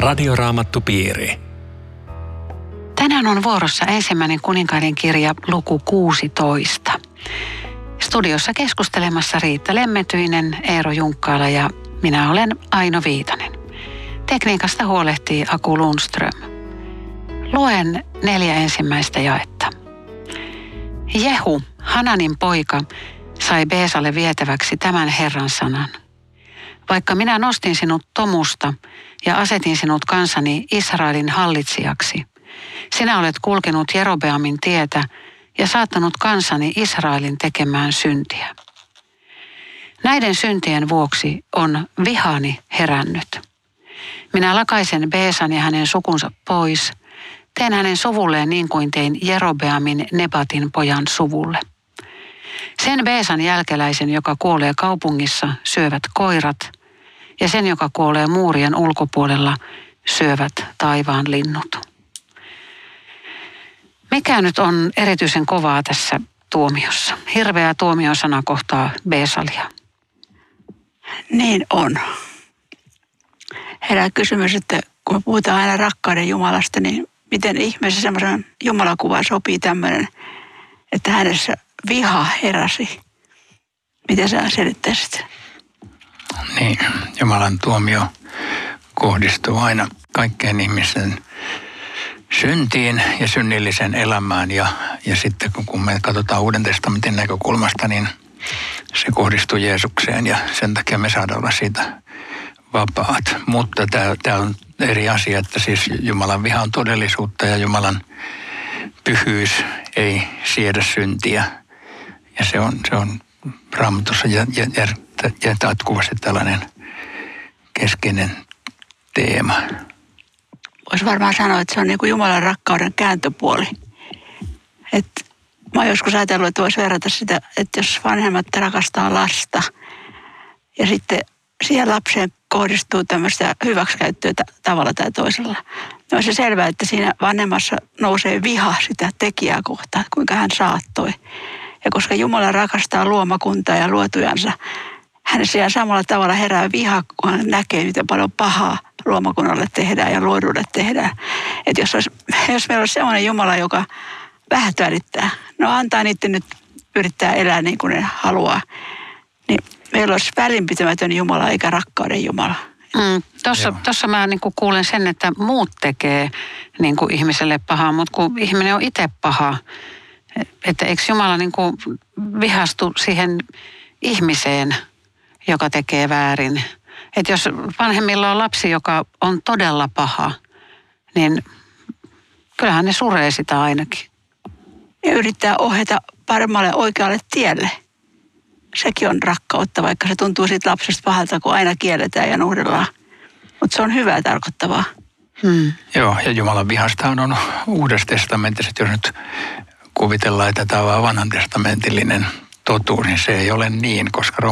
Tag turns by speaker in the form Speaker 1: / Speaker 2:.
Speaker 1: Radioraamattupiiri.
Speaker 2: Tänään on vuorossa ensimmäinen kuninkaiden kirja luku 16. Studiossa keskustelemassa Riitta Lemmetyinen, Eero Junkkaala ja minä olen Aino Viitanen. Tekniikasta huolehtii Aku Lundström. Luen 4 ensimmäistä jaetta. Jehu, Hananin poika, sai Beesalle vietäväksi tämän Herran sanan. Vaikka minä nostin sinut tomusta ja asetin sinut kansani Israelin hallitsijaksi, sinä olet kulkenut Jerobeamin tietä ja saattanut kansani Israelin tekemään syntiä. Näiden syntien vuoksi on vihani herännyt. Minä lakaisen Beesan ja hänen sukunsa pois, teen hänen suvulleen niin kuin tein Jerobeamin Nebatin pojan suvulle. Sen Beesan jälkeläisen, joka kuolee kaupungissa, syövät koirat, ja sen, joka kuolee muurien ulkopuolella, syövät taivaan linnut. Mikä nyt on erityisen kovaa tässä tuomiossa? Hirveä tuomiosana kohtaa Beesalia.
Speaker 3: Niin on. Herää kysymys, että kun me puhutaan aina rakkauden Jumalasta, niin miten ihmeessä semmoisen Jumalakuvaan sopii tämmöinen, että hänessä viha heräsi. Miten sä selittäisit?
Speaker 4: Niin, Jumalan tuomio kohdistuu aina kaikkeen ihmisen syntiin ja synnilliseen elämään. Ja sitten kun me katsotaan Uuden testamentin näkökulmasta, niin se kohdistuu Jeesukseen ja sen takia me saadaan olla siitä vapaat. Mutta tämä on eri asia, että siis Jumalan viha on todellisuutta ja Jumalan pyhyys ei siedä syntiä. Ja se on Raamatussa ja jatkuvasti tällainen keskeinen teema.
Speaker 3: Voisi varmaan sanoa, että se on niin kuin Jumalan rakkauden kääntöpuoli. Mä oon joskus ajatellut, että voisi verrata sitä, että jos vanhemmat rakastaa lasta ja sitten siihen lapseen kohdistuu tämmöistä hyväksikäyttöä tavalla tai toisella. No on se selvää, että siinä vanhemmassa nousee viha sitä tekijää kohtaan, kuinka hän saattoi. Ja koska Jumala rakastaa luomakuntaa ja luotujansa, hänessä ihan samalla tavalla herää viha, kun hän näkee, miten paljon pahaa luomakunnalle tehdään ja luodulle tehdään. Että jos meillä olisi sellainen Jumala, joka vähät välittää, no antaa niiden nyt yrittää elää niin kuin ne haluaa, niin meillä olisi välinpitämätön Jumala eikä rakkauden Jumala.
Speaker 2: Tuossa mä niin kuin kuulen sen, että muut tekee niin kuin ihmiselle pahaa, mutta kun ihminen on itse paha, että eikö Jumala niin kuin vihastu siihen ihmiseen, joka tekee väärin. Että jos vanhemmilla on lapsi, joka on todella paha, niin kyllähän ne suree sitä ainakin.
Speaker 3: Ja yrittää ohjata paremmalle oikealle tielle. Sekin on rakkautta, vaikka se tuntuu siitä lapsesta pahalta, kun aina kielletään ja nuhdellaan. Mutta se on hyvää tarkoittavaa.
Speaker 4: Joo, ja Jumalan vihastahan on Uudessa testamentissa, jos nyt kuvitellaan, että tämä on vanhan testamentillinen totuus, niin se ei ole niin, koska